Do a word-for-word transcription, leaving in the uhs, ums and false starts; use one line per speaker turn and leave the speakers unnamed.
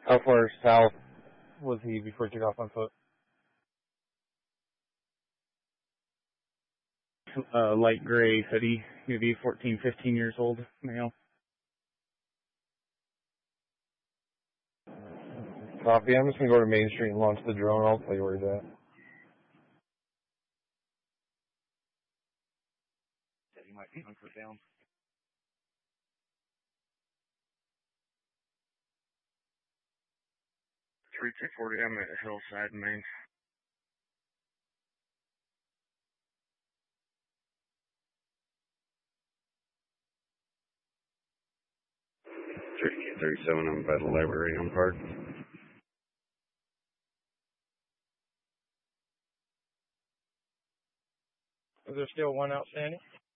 How far south was he before he took off on foot? Uh, light gray hoodie, maybe fourteen, fifteen years old, male.
Copy. I'm just going to go to Main Street and launch the drone. I'll tell you where he's at.
Yeah, he might be on foot down. three two forty, I'm at Hillside, Maine. thirty-eight thirty-seven, I'm by the library on Park.
Is there still one outstanding?